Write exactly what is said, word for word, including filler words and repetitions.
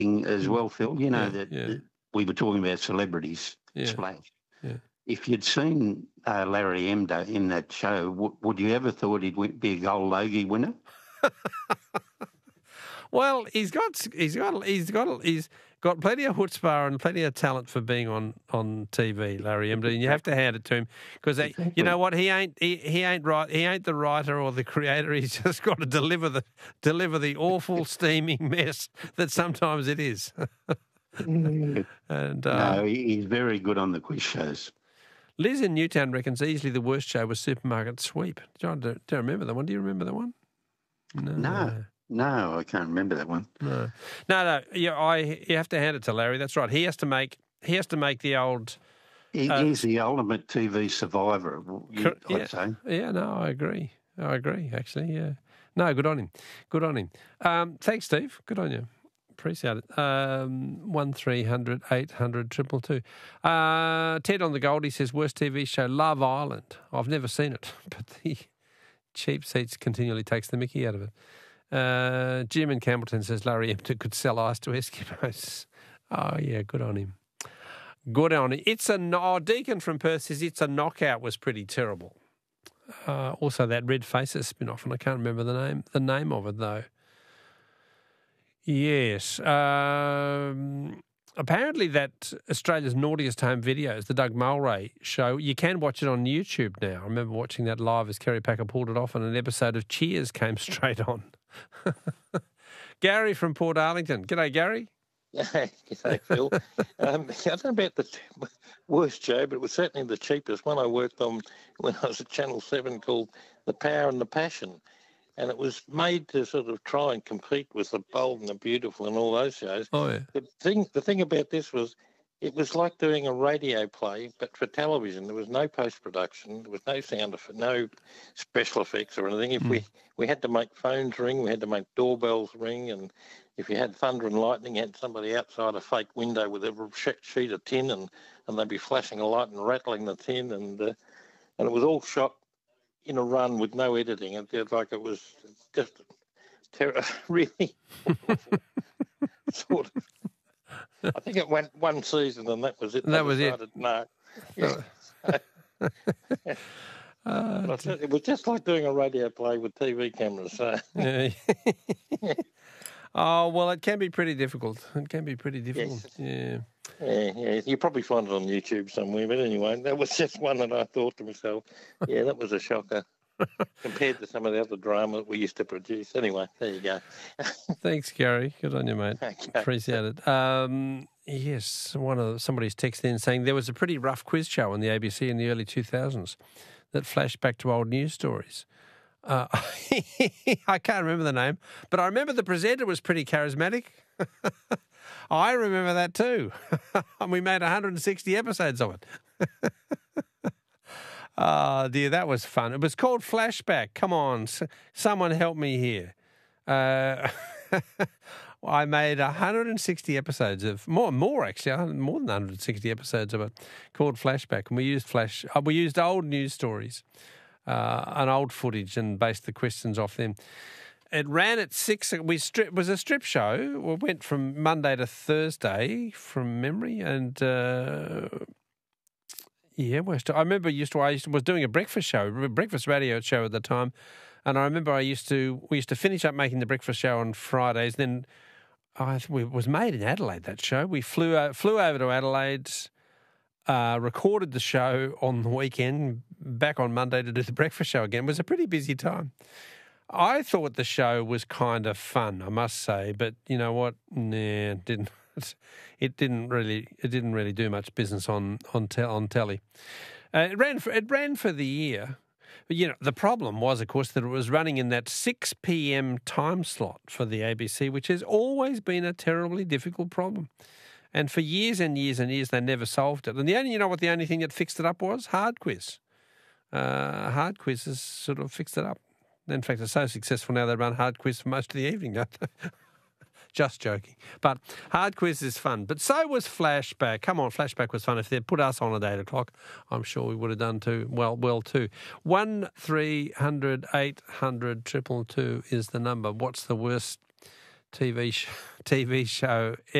as well, Phil. You know Yeah, that, yeah. that we were talking about celebrities Yeah. splash. Yeah. If you'd seen uh, Larry Emdo in that show, w- would you ever thought he'd win- be a Gold Logie winner? Well, he's got he's got he's got he's got plenty of chutzpah and plenty of talent for being on, on T V, Larry Emdo, and you have to hand it to him because exactly. You know what, he ain't he, he ain't right he ain't the writer or the creator. He's just got to deliver the deliver the awful steaming mess that sometimes it is. and uh, no, he's very good on the quiz shows. Liz in Newtown reckons easily the worst show was Supermarket Sweep. John, do, do you remember that one? Do you remember that one? No. No. No, I can't remember that one. No, no, no. Yeah, I. You have to hand it to Larry. That's right. He has to make. He has to make the old. He, uh, he's the ultimate T V survivor. You, yeah, I'd say. Yeah. No, I agree. I agree. Actually, yeah. No, good on him. Good on him. Um, thanks, Steve. Good on you. Appreciate it. Um, one three hundred eight hundred triple two. Uh, Ted on the Goldie says worst T V show Love Island. I've never seen it, but the cheap seats continually takes the mickey out of it. Uh, Jim in Campbellton says Larry Emdo could sell ice to Eskimos. Oh, yeah, good on him. Good on him. It's a, oh, Deacon from Perth says It's a Knockout was pretty terrible. Uh, also, that Red Faces spin-off, and I can't remember the name the name of it, though. Yes. Um, apparently that Australia's Naughtiest Home Videos, the Doug Mulray show, you can watch it on YouTube now. I remember watching that live as Kerry Packer pulled it off and an episode of Cheers came straight on. Gary from Port Arlington. G'day, Gary. G'day, Phil. um, I don't know about the worst show, but it was certainly the cheapest one I worked on when I was at Channel seven called The Power and the Passion. And it was made to sort of try and compete with The Bold and the Beautiful and all those shows. Oh, yeah. The thing, the thing about this was it was like doing a radio play, but for television. There was no post-production. There was no sound effect, no special effects or anything. If mm. we, we had to make phones ring, we had to make doorbells ring, and if you had thunder and lightning, you had somebody outside a fake window with a sheet of tin, and, and they'd be flashing a light and rattling the tin, and uh, and it was all shot in a run with no editing. It did like it was just ter- really sort of. I think it went one season and that was it. That was it. No. Yeah. uh, it was just like doing a radio play with T V cameras. So. Yeah. Oh, well, it can be pretty difficult. It can be pretty difficult. Yes. Yeah. Yeah, yeah. You probably find it on YouTube somewhere. But anyway, that was just one that I thought to myself, yeah, that was a shocker. Compared to some of the other drama that we used to produce. Anyway, there you go. Thanks, Gary. Good on you, mate. Okay. Appreciate it. Um, yes, one of somebody's texted in saying there was a pretty rough quiz show on the A B C in the early two thousands that flashed back to old news stories. Uh, I can't remember the name, but I remember the presenter was pretty charismatic. I remember that too. And we made one hundred sixty episodes of it. Oh, dear, that was fun. It was called Flashback. Come on, someone help me here. Uh, I made one hundred sixty episodes of, more, more actually, more than one hundred sixty episodes of it, called Flashback. And we used flash, uh, we used old news stories uh, and old footage and based the questions off them. It ran at six. We strip, it was a strip show. We went from Monday to Thursday from memory, and uh, yeah, I remember used to. I used to, was doing a breakfast show, a breakfast radio show at the time, and I remember I used to. We used to finish up making the breakfast show on Fridays. Then I it was made in Adelaide. That show we flew uh, flew over to Adelaide, uh, recorded the show on the weekend, back on Monday to do the breakfast show again. It was a pretty busy time. I thought the show was kind of fun, I must say, but you know what? Nah, it didn't. It didn't really. It didn't really do much business on on te- on telly. Uh, it ran for it ran for the year, but you know the problem was, of course, that it was running in that six p.m. time slot for the A B C, which has always been a terribly difficult problem. And for years and years and years, they never solved it. And the only, you know, what the only thing that fixed it up was Hard Quiz. Uh, Hard Quiz has sort of fixed it up. In fact, it's so successful now they run Hard Quiz for most of the evening, don't they? Just joking. But Hard Quiz is fun. But so was Flashback. Come on, Flashback was fun. If they'd put us on at eight o'clock, I'm sure we would have done too. Well, well too. One three hundred eight hundred triple two is the number. What's the worst T V sh- T V show